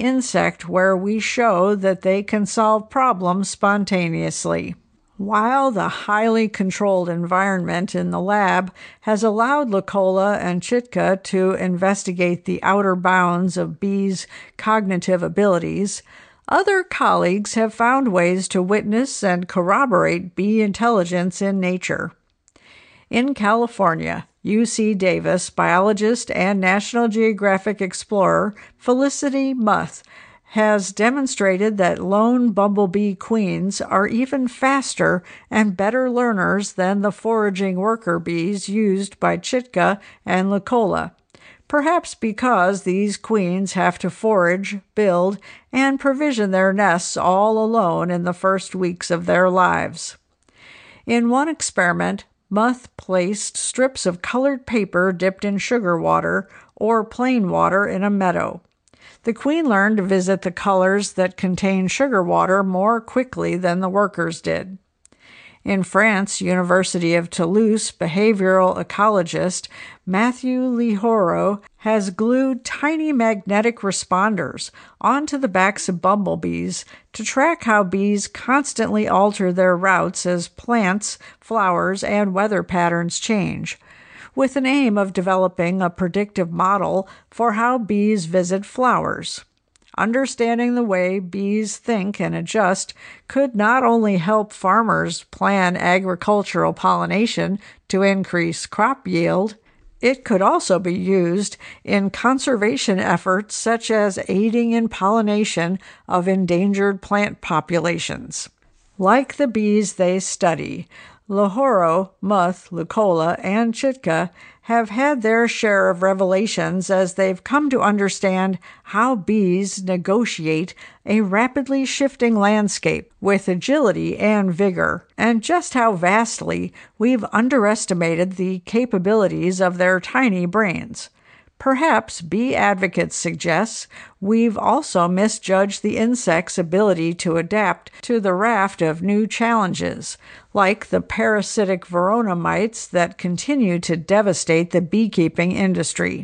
insect where we show that they can solve problems spontaneously. While the highly controlled environment in the lab has allowed Lucola and Chitka to investigate the outer bounds of bees' cognitive abilities, other colleagues have found ways to witness and corroborate bee intelligence in nature. In California, UC Davis biologist and National Geographic explorer Felicity Muth has demonstrated that lone bumblebee queens are even faster and better learners than the foraging worker bees used by Chitka and Lucola, perhaps because these queens have to forage, build, and provision their nests all alone in the first weeks of their lives. In one experiment, Muth placed strips of colored paper dipped in sugar water or plain water in a meadow. The queen learned to visit the colors that contain sugar water more quickly than the workers did. In France, University of Toulouse behavioral ecologist Mathieu Lihoro has glued tiny magnetic responders onto the backs of bumblebees to track how bees constantly alter their routes as plants, flowers, and weather patterns change, with an aim of developing a predictive model for how bees visit flowers. Understanding the way bees think and adjust could not only help farmers plan agricultural pollination to increase crop yield, it could also be used in conservation efforts such as aiding in pollination of endangered plant populations. Like the bees they study, Lihoro, Muth, Lucola, and Chitka have had their share of revelations as they've come to understand how bees negotiate a rapidly shifting landscape with agility and vigor, and just how vastly we've underestimated the capabilities of their tiny brains. Perhaps, bee advocates suggest, we've also misjudged the insect's ability to adapt to the raft of new challenges, like the parasitic Verona mites that continue to devastate the beekeeping industry.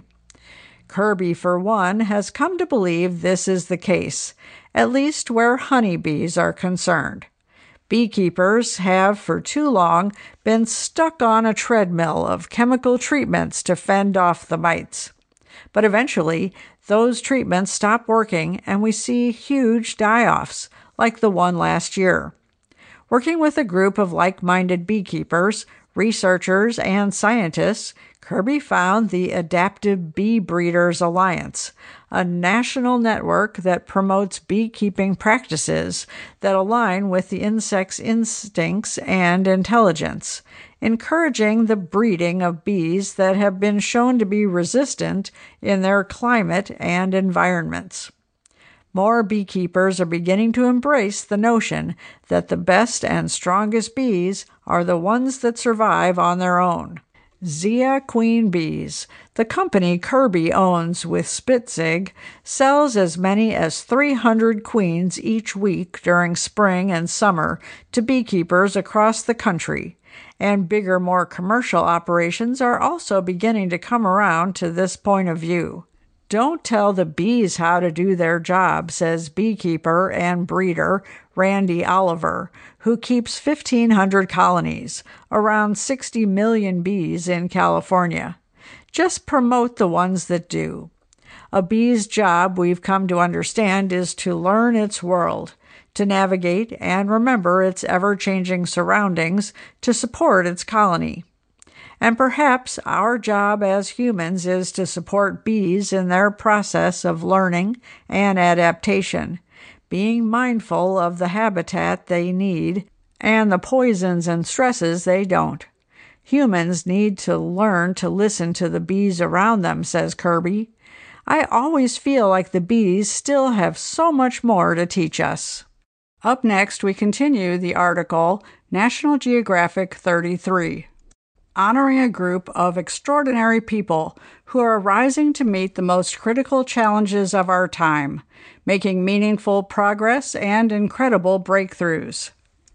Kirby, for one, has come to believe this is the case, at least where honeybees are concerned. Beekeepers have for too long been stuck on a treadmill of chemical treatments to fend off the mites. But eventually, those treatments stop working and we see huge die-offs, like the one last year. Working with a group of like-minded beekeepers, researchers, and scientists, Kirby found the Adaptive Bee Breeders Alliance, a national network that promotes beekeeping practices that align with the insect's instincts and intelligence, encouraging the breeding of bees that have been shown to be resistant in their climate and environments. More beekeepers are beginning to embrace the notion that the best and strongest bees are the ones that survive on their own. Zia Queen Bees, the company Kirby owns with Spitzig, sells as many as 300 queens each week during spring and summer to beekeepers across the country, and bigger, more commercial operations are also beginning to come around to this point of view. Don't tell the bees how to do their job, says beekeeper and breeder Randy Oliver, who keeps 1,500 colonies, around 60 million bees in California. Just promote the ones that do. A bee's job, we've come to understand, is to learn its world, to navigate and remember its ever-changing surroundings to support its colony. And perhaps our job as humans is to support bees in their process of learning and adaptation, being mindful of the habitat they need and the poisons and stresses they don't. Humans need to learn to listen to the bees around them, says Kirby. I always feel like the bees still have so much more to teach us. Up next, we continue the article National Geographic 33. Honoring a group of extraordinary people who are rising to meet the most critical challenges of our time, making meaningful progress and incredible breakthroughs.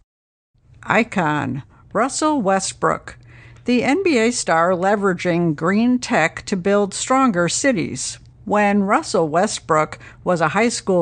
Icon: Russell Westbrook, the NBA star leveraging green tech to build stronger cities. When Russell Westbrook was a high school